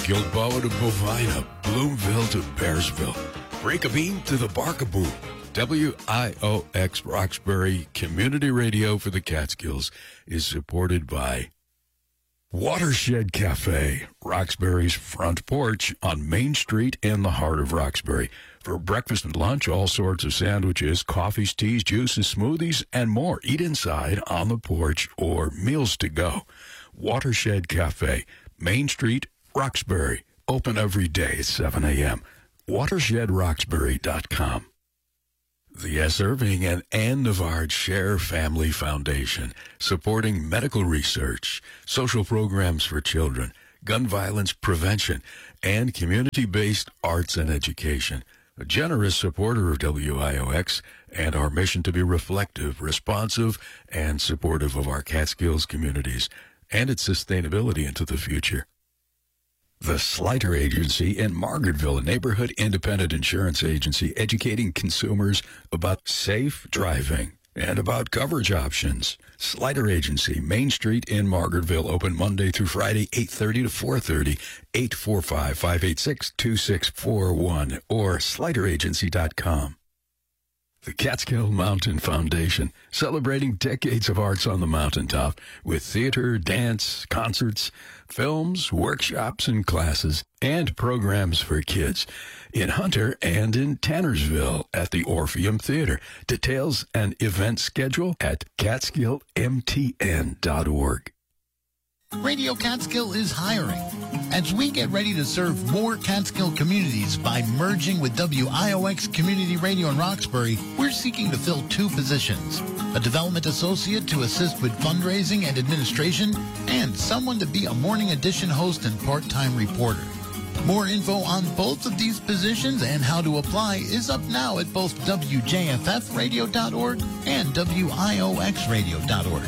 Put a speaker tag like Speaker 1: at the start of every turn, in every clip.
Speaker 1: Gilboa to Bovina, Bloomville to Bearsville, Break a Beam to the Barkaboom. WIOX Roxbury Community Radio for the Catskills is supported by Watershed Cafe, Roxbury's front porch on Main Street in the heart of Roxbury. For breakfast and lunch, all sorts of sandwiches, coffees, teas, juices, smoothies, and more. Eat inside, on the porch, or meals to go. Watershed Cafe, Main Street, Roxbury. Open every day at 7 a.m. WatershedRoxbury.com. The S. Irving and Ann Navard Share Family Foundation, supporting medical research, social programs for children, gun violence prevention, and community-based arts and education. A generous supporter of WIOX and our mission to be reflective, responsive, and supportive of our Catskills communities and its sustainability into the future. The Slider Agency in Margaretville, a neighborhood independent insurance agency educating consumers about safe driving and about coverage options. Slider Agency, Main Street in Margaretville, open Monday through Friday, 8:30 to 4:30, 845-586-2641, or slideragency.com. The Catskill Mountain Foundation, celebrating decades of arts on the mountaintop with theater, dance, concerts, films, workshops, and classes, and programs for kids in Hunter and in Tannersville at the Orpheum Theater. Details and event schedule at catskillmtn.org.
Speaker 2: Radio Catskill is hiring. As we get ready to serve more Catskill communities by merging with WIOX Community Radio in Roxbury, we're seeking to fill 2 positions: a development associate to assist with fundraising and administration, and someone to be a morning edition host and part-time reporter. More info on both of these positions and how to apply is up now at both WJFFradio.org and WIOXradio.org.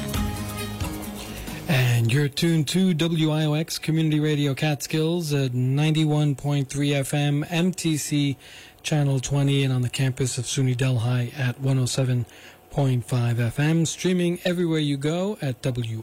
Speaker 3: And you're tuned to WIOX Community Radio Catskills at 91.3 FM, MTC Channel 20, and on the campus of SUNY Delhi at 107.5 FM. Streaming everywhere you go at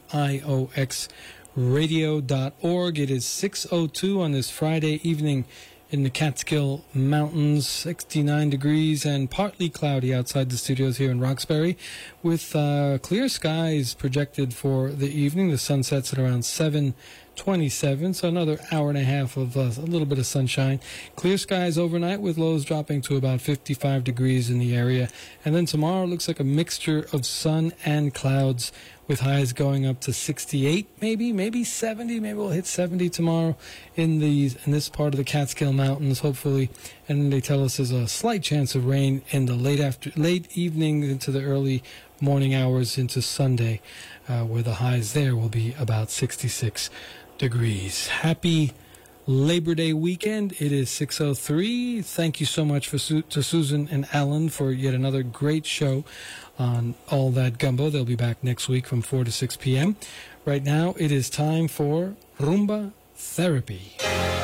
Speaker 3: WIOXradio.org. It is 6:02 on this Friday evening in the Catskill Mountains, 69 degrees and partly cloudy outside the studios here in Roxbury, with clear skies projected for the evening. The sun sets at around 7:27, so another hour and a half of a little bit of sunshine. Clear skies overnight with lows dropping to about 55 degrees in the area. And then tomorrow looks like a mixture of sun and clouds, with highs going up to 68, maybe 70. Maybe we'll hit 70 tomorrow in this part of the Catskill Mountains, hopefully. And they tell us there's a slight chance of rain in the late evening into the early morning hours into Sunday, where the highs there will be about 66 degrees. Happy Labor Day weekend. It is 6:03. Thank you so much to Susan and Alan for yet another great show on All That Gumbo. They'll be back next week from 4 to 6 p.m. Right now, it is time for Rumba Therapy.